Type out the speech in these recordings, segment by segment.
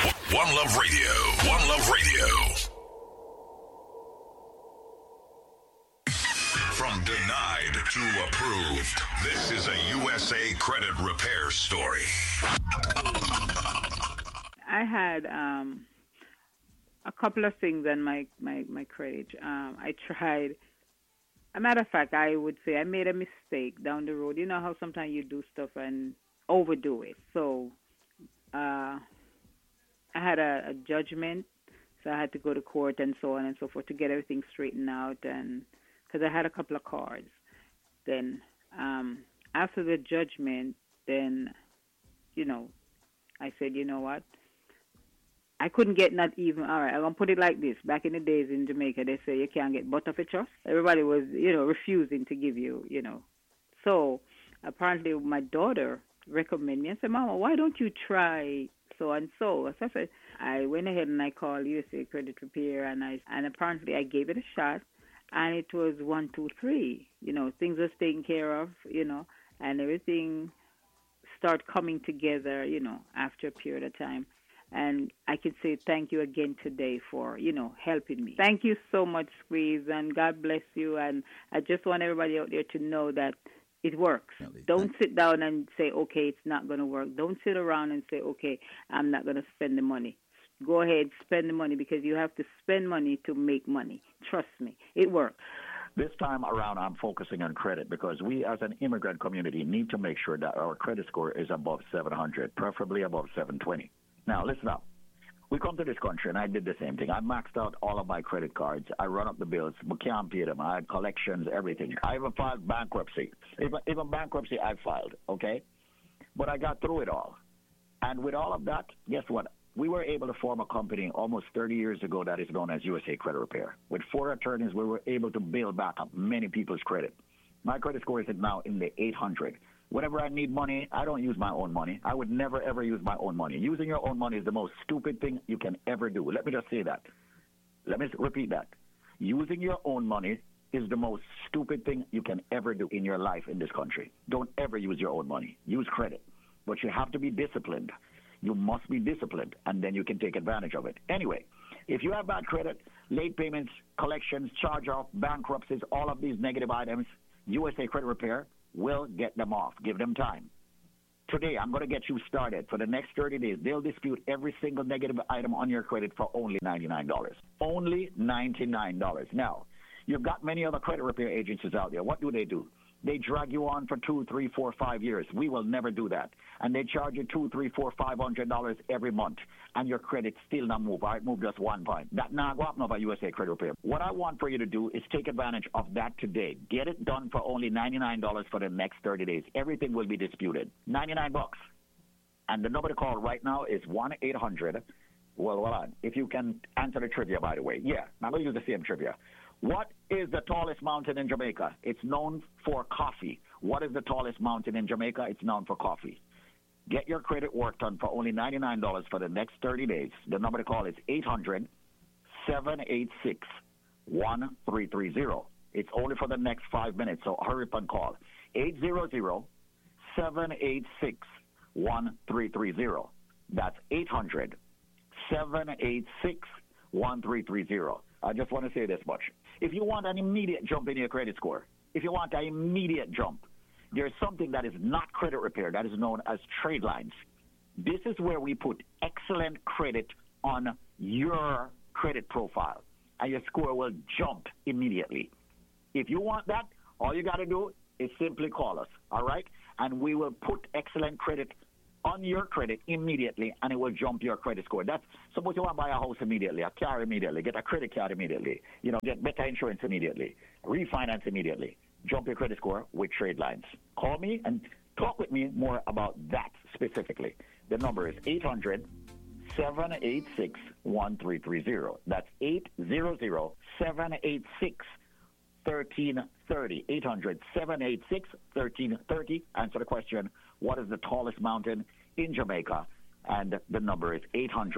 One Love Radio. One Love Radio. From denied to approved, this is a USA Credit Repair story. I had a couple of things on my credit. I tried. A matter of fact, I would say I made a mistake down the road. You know how sometimes you do stuff and overdo it. So I had a judgment, so I had to go to court and so on and so forth to get everything straightened out. And because I had a couple of cards. Then after the judgment, then, I said, you know what? I couldn't get not even, all right, I'm going to put it like this. Back in the days in Jamaica, they say you can't get butt of a trust. Everybody was, refusing to give you, So apparently my daughter recommended me and said, Mama, why don't you try so and so? So I said, I went ahead and I called USA Credit Repair and apparently I gave it a shot and it was 1, 2, 3. Things was taken care of, and everything started coming together, after a period of time. And I can say thank you again today for, helping me. Thank you so much, Squeeze, and God bless you. And I just want everybody out there to know that it works. Don't sit down and say, okay, it's not going to work. Don't sit around and say, okay, I'm not going to spend the money. Go ahead, spend the money because you have to spend money to make money. Trust me, it works. This time around, I'm focusing on credit because we as an immigrant community need to make sure that our credit score is above 700, preferably above 720. Now, listen up. We come to this country, and I did the same thing. I maxed out all of my credit cards. I run up the bills, but can't pay them. I had collections, everything. I even filed bankruptcy. Even bankruptcy I filed, okay? But I got through it all. And with all of that, guess what? We were able to form a company almost 30 years ago that is known as USA Credit Repair. With 4 attorneys, we were able to build back up many people's credit. My credit score is now in the 800. Whenever I need money, I don't use my own money. I would never, ever use my own money. Using your own money is the most stupid thing you can ever do. Let me just say that. Let me repeat that. Using your own money is the most stupid thing you can ever do in your life in this country. Don't ever use your own money. Use credit. But you have to be disciplined. You must be disciplined, and then you can take advantage of it. Anyway, if you have bad credit, late payments, collections, charge-off, bankruptcies, all of these negative items, USA Credit Repair will get them off. Give them time. Today, I'm going to get you started. For the next 30 days, they'll dispute every single negative item on your credit for only $99. Only $99. Now, you've got many other credit repair agencies out there. What do? They drag you on for 2, 3, 4, 5 years. We will never do that. And they charge you $200, $300, $400, $500 every month. And your credit still not move. All right, move just 1 point. That now go up now by USA Credit Repair. What I want for you to do is take advantage of that today. Get it done for only $99 for the next 30 days. Everything will be disputed. $99. And the number to call right now is 1-800. Well, hold on. If you can answer the trivia, by the way. Yeah, I'm going to use the same trivia. What is the tallest mountain in Jamaica? It's known for coffee. What is the tallest mountain in Jamaica? It's known for coffee. Get your credit work done for only $99 for the next 30 days. The number to call is 800-786-1330. It's only for the next 5 minutes, so hurry up and call. 800-786-1330. That's 800-786-1330. I just want to say this much. If you want an immediate jump in your credit score, there's something that is not credit repair that is known as trade lines. This is where we put excellent credit on your credit profile, and your score will jump immediately. If you want that, all you got to do is simply call us, all right? And we will put excellent credit on your credit immediately, and it will jump your credit score. That's suppose you want to buy a house immediately, a car immediately, get a credit card immediately, get better insurance immediately, refinance immediately, jump your credit score with trade lines. Call me and talk with me more about that specifically. The number is 800-786-1330. That's 800-786-1330. 800-786-1330. Answer the question, what is the tallest mountain in Jamaica? And the number is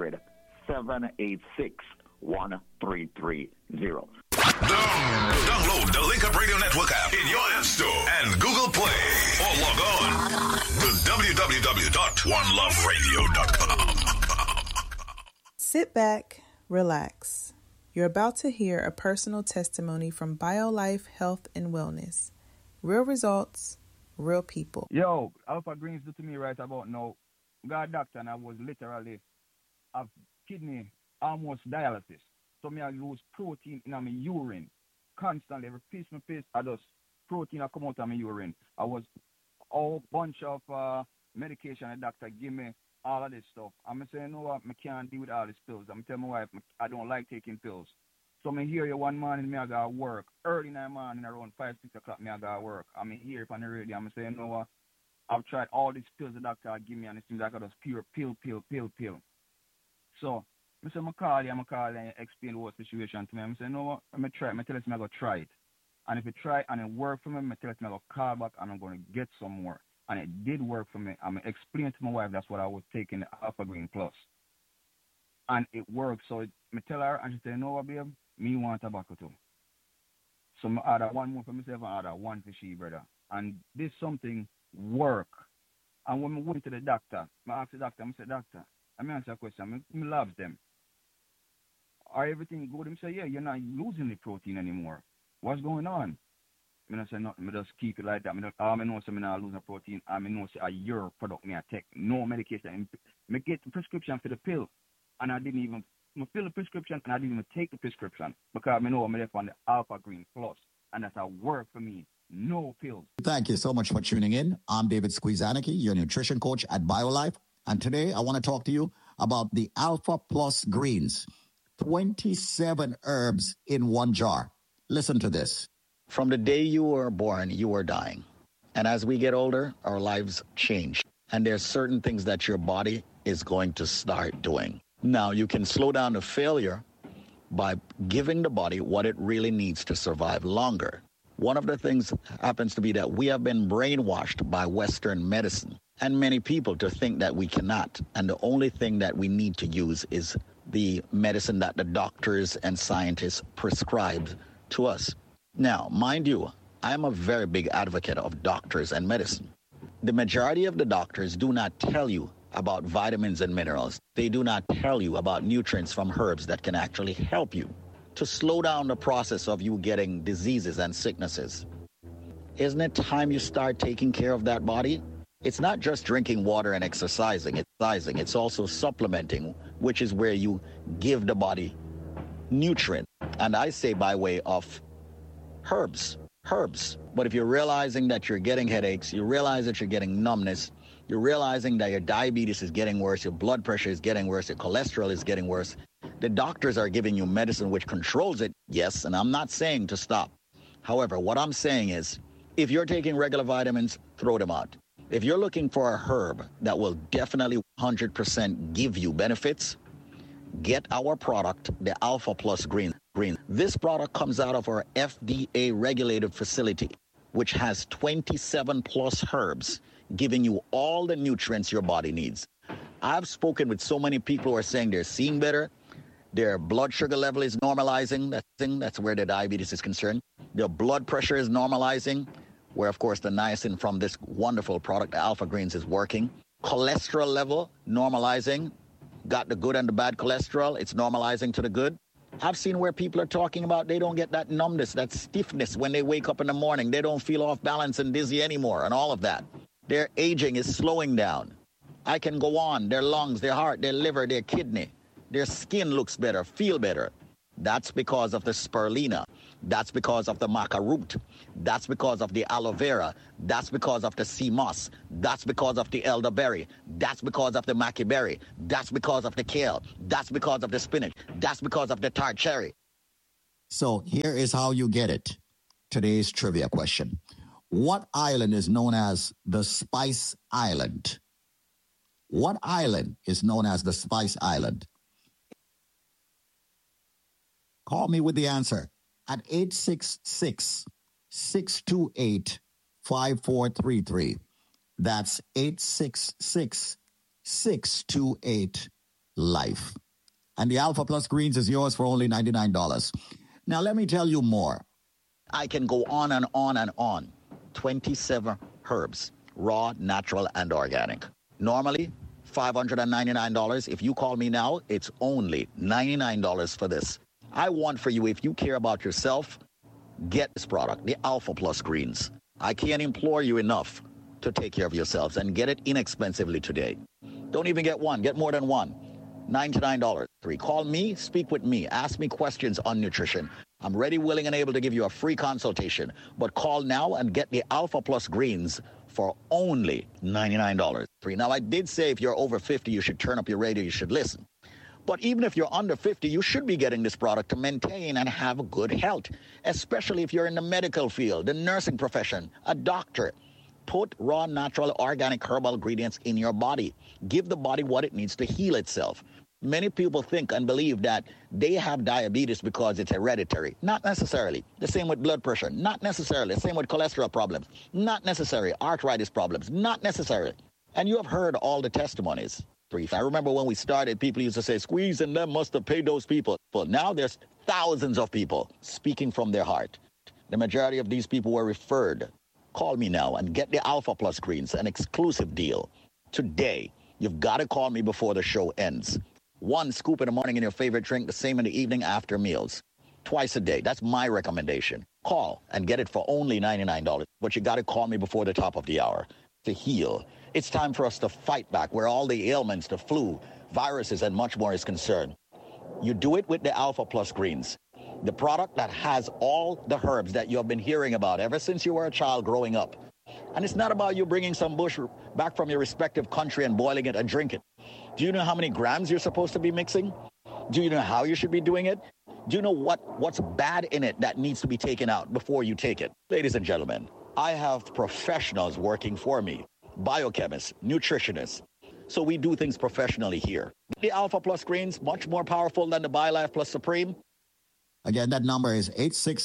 800-786-1330. Download the Link Up Radio Network app in your App Store and Google Play, or log on to www.oneloveradio.com. Sit back, relax. You're about to hear a personal testimony from BioLife Health and Wellness. Real results, real people. Yo, Alpha Greens do to me right about now. Got a doctor and I was literally have kidney almost dialysis. So me I lose protein in my urine constantly. Every piece of my face, I just protein I come out of my urine. I was a bunch of medication the doctor give me, all of this stuff. I'm saying, no, I can't deal with all these pills. I'm telling my wife I don't like taking pills. So I hear you one morning, me I got work. Early in the morning, around 5, 6 o'clock, me I got work. I'm here on the radio. I'm saying, no, I've tried all these pills the doctor give me, and it seems like I just pure pill. So I say, I call you and explain what situation to me. I'm saying, no, I'm try. I tell you, I'm going to try it. And if it try and it work for me, I tell you, I'm going to call back and I'm going to get some more. And it did work for me. I'm explaining to my wife that's what I was taking, the Alpha Green Plus. And it worked. So I tell her, and she said, no, babe, me want tobacco too. So I order one more for myself and I order one for she, brother. And this something work. And when I went to the doctor, I asked the doctor, I said, doctor, I answer a question, I love them. Are everything good? He said, yeah, you're not losing the protein anymore. What's going on? I say nothing. I just keep it like that. I know I'm not losing protein. I know say your product me I take. No medication. I get the prescription for the pill. And I didn't even fill the prescription and I didn't even take the prescription because I know I'm left on the Alpha Green Plus. And that's a work for me. No pills. Thank you so much for tuning in. I'm David Squeezaniki, your nutrition coach at BioLife. And today I want to talk to you about the Alpha Plus Greens. 27 herbs in one jar. Listen to this. From the day you were born, you were dying. And as we get older, our lives change. And there's certain things that your body is going to start doing. Now, you can slow down the failure by giving the body what it really needs to survive longer. One of the things happens to be that we have been brainwashed by Western medicine and many people to think that we cannot. And the only thing that we need to use is the medicine that the doctors and scientists prescribe to us. Now, mind you, I'm a very big advocate of doctors and medicine. The majority of the doctors do not tell you about vitamins and minerals. They do not tell you about nutrients from herbs that can actually help you to slow down the process of you getting diseases and sicknesses. Isn't it time you start taking care of that body? It's not just drinking water and exercising. It's also supplementing, which is where you give the body nutrients. And I say by way of herbs. But if you're realizing that you're getting headaches, you realize that you're getting numbness, you're realizing that your diabetes is getting worse, your blood pressure is getting worse, your cholesterol is getting worse, the doctors are giving you medicine which controls it, yes, and I'm not saying to stop. However, what I'm saying is, if you're taking regular vitamins, throw them out. If you're looking for a herb that will definitely 100% give you benefits, get our product, the Alpha Plus Green. This product comes out of our FDA-regulated facility, which has 27 plus herbs, giving you all the nutrients your body needs. I've spoken with so many people who are saying they're seeing better, their blood sugar level is normalizing, that's where the diabetes is concerned. Their blood pressure is normalizing, where, of course, the niacin from this wonderful product, the Alpha Greens, is working. Cholesterol level normalizing. Got the good and the bad cholesterol. It's normalizing to the good. I've seen where people are talking about they don't get that numbness, that stiffness when they wake up in the morning. They don't feel off balance and dizzy anymore and all of that. Their aging is slowing down. I can go on. Their lungs, their heart, their liver, their kidney. Their skin looks better, feel better. That's because of the spirulina. That's because of the maca root. That's because of the aloe vera. That's because of the sea moss. That's because of the elderberry. That's because of the maca berry. That's because of the kale. That's because of the spinach. That's because of the tart cherry. So here is how you get it. Today's trivia question. What island is known as the Spice Island? What island is known as the Spice Island? Call me with the answer at 866-628-5433. That's 866-628-LIFE. And the Alpha Plus Greens is yours for only $99. Now, let me tell you more. I can go on and on and on. 27 herbs, raw, natural, and organic. Normally, $599. If you call me now, it's only $99 for this. I want for you, if you care about yourself, get this product, the Alpha Plus Greens. I can't implore you enough to take care of yourselves and get it inexpensively today. Don't even get one, get more than one. $99. Call me, speak with me, ask me questions on nutrition. I'm ready, willing, and able to give you a free consultation. But call now and get the Alpha Plus Greens for only $99. Now, I did say if you're over 50, you should turn up your radio, you should listen. But even if you're under 50, you should be getting this product to maintain and have good health, especially if you're in the medical field, the nursing profession, a doctor. Put raw, natural, organic herbal ingredients in your body. Give the body what it needs to heal itself. Many people think and believe that they have diabetes because it's hereditary. Not necessarily. The same with blood pressure. Not necessarily. The same with cholesterol problems. Not necessarily. Arthritis problems. Not necessarily. And you have heard all the testimonies. I remember when we started, people used to say, Squeeze and them must have paid those people. Well, now there's thousands of people speaking from their heart. The majority of these people were referred. Call me now and get the Alpha Plus Greens, an exclusive deal. Today, you've got to call me before the show ends. 1 scoop in the morning in your favorite drink, the same in the evening after meals. Twice a day. That's my recommendation. Call and get it for only $99. But you got to call me before the top of the hour to heal. It's time for us to fight back where all the ailments, the flu, viruses, and much more is concerned. You do it with the Alpha Plus Greens, the product that has all the herbs that you have been hearing about ever since you were a child growing up. And it's not about you bringing some bush back from your respective country and boiling it and drink it. Do you know how many grams you're supposed to be mixing? Do you know how you should be doing it? Do you know what's bad in it that needs to be taken out before you take it? Ladies and gentlemen, I have professionals working for me, biochemists, nutritionists. So we do things professionally here. The Alpha Plus Greens, much more powerful than the BioLife Plus Supreme. Again, that number is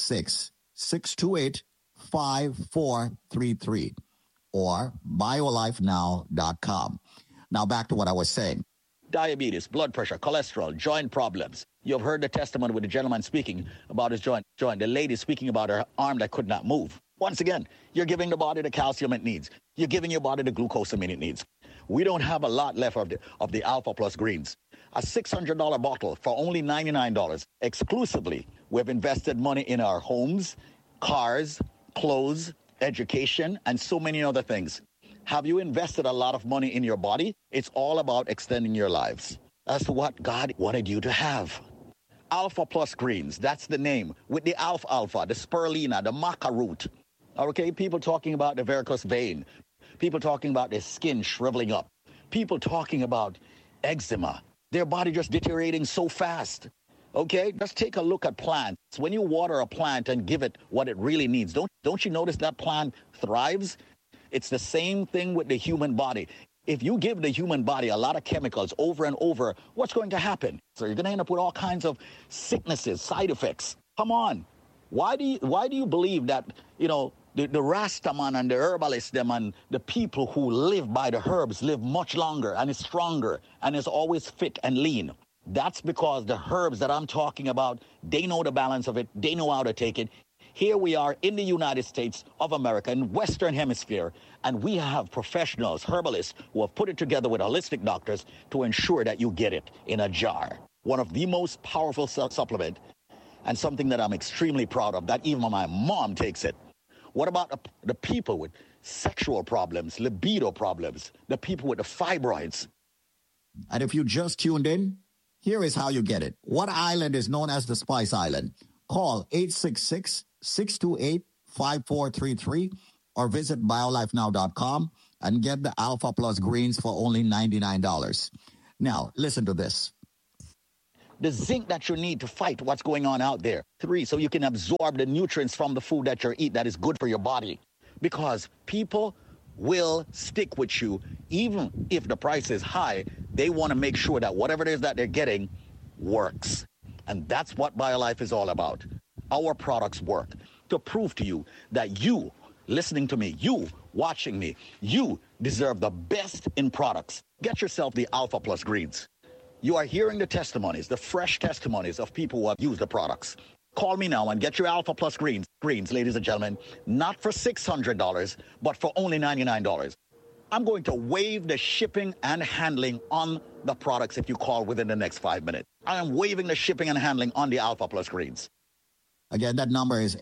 866-628-5433 or biolifenow.com. Now back to what I was saying. Diabetes, blood pressure, cholesterol, joint problems. You've heard the testimony with the gentleman speaking about his joint, the lady speaking about her arm that could not move. Once again, you're giving the body the calcium it needs. You're giving your body the glucosamine it needs. We don't have a lot left of the Alpha Plus Greens. A $600 bottle for only $99. Exclusively, we've invested money in our homes, cars, clothes, education, and so many other things. Have you invested a lot of money in your body? It's all about extending your lives. That's what God wanted you to have. Alpha Plus Greens, that's the name. With the alfalfa, the spirulina, the maca root. Okay, people talking about the varicose vein. People talking about their skin shriveling up. People talking about eczema. Their body just deteriorating so fast. Okay, just take a look at plants. When you water a plant and give it what it really needs, don't you notice that plant thrives? It's the same thing with the human body. If you give the human body a lot of chemicals over and over, what's going to happen? So you're going to end up with all kinds of sicknesses, side effects. Come on. Why do you believe that, the Rastaman and the herbalists, them and the people who live by the herbs live much longer and is stronger and is always fit and lean? That's because the herbs that I'm talking about, they know the balance of it. They know how to take it. Here we are in the United States of America, in Western Hemisphere, and we have professionals, herbalists, who have put it together with holistic doctors to ensure that you get it in a jar. One of the most powerful supplement, and something that I'm extremely proud of, that even my mom takes it. What about the people with sexual problems, libido problems, the people with the fibroids? And if you just tuned in, here is how you get it. What island is known as the Spice Island? Call 866-628-5433 or visit biolifenow.com and get the Alpha Plus Greens for only $99. Now, listen to this. The zinc that you need to fight what's going on out there. 3, so you can absorb the nutrients from the food that you eat that is good for your body. Because people will stick with you even if the price is high. They want to make sure that whatever it is that they're getting works. And that's what BioLife is all about. Our products work to prove to you that you, listening to me, you, watching me, you deserve the best in products. Get yourself the Alpha Plus Greens. You are hearing the testimonies, the fresh testimonies of people who have used the products. Call me now and get your Alpha Plus Greens, ladies and gentlemen, not for $600, but for only $99. I'm going to waive the shipping and handling on the products if you call within the next 5 minutes. I am waiving the shipping and handling on the Alpha Plus greens. Again, that number is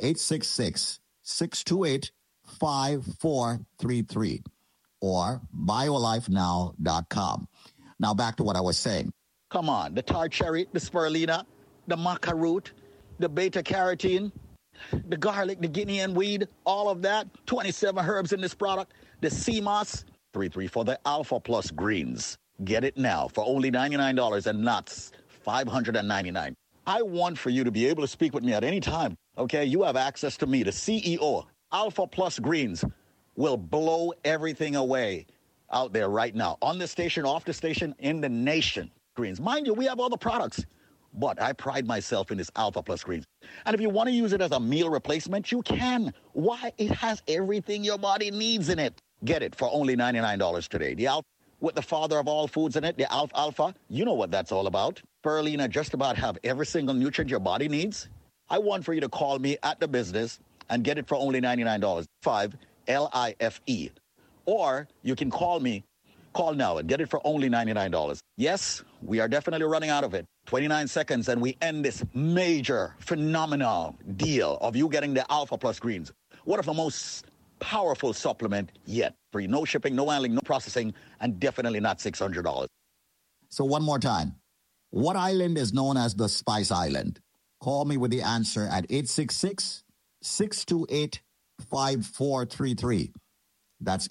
866-628-5433 or biolifenow.com. Now back to what I was saying. Come on, the tar cherry, the spirulina, the maca root, the beta-carotene, the garlic, the Guinean weed, all of that, 27 herbs in this product, the sea moss, 33 for the Alpha Plus greens. Get it now for only $99 and not $599. I want for you to be able to speak with me at any time, okay? You have access to me, the CEO. Alpha Plus greens will blow everything away out there right now. On the station, off the station, in the nation. Greens. Mind you, we have all the products, but I pride myself in this Alpha Plus greens. And if you want to use it as a meal replacement, you can. Why? It has everything your body needs in it. Get it for only $99 today. The Alpha, with the father of all foods in it, the Alpha, you know what that's all about. Spirulina just about have every single nutrient your body needs. I want for you to call me at the business and get it for only $99. 5 LIFE. Or you can call me. Call now and get it for only $99. Yes, we are definitely running out of it. 29 seconds and we end this major, phenomenal deal of you getting the Alpha Plus greens. One of the most powerful supplement yet. Free, no shipping, no handling, no processing, and definitely not $600. So one more time. What island is known as the Spice Island? Call me with the answer at 866-628-5433. That's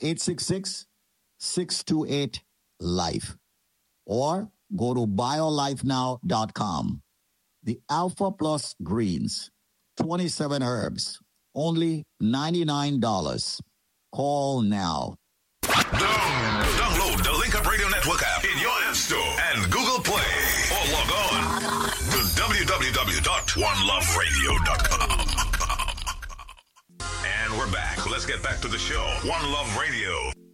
866-628-LIFE. Or go to biolifenow.com. The Alpha Plus greens, 27 herbs, only $99. Call now. Download the Link Up Radio Network app in your App Store and Google Play, or log on to www.oneloveradio.com. And we're back. Let's get back to the show. One Love Radio.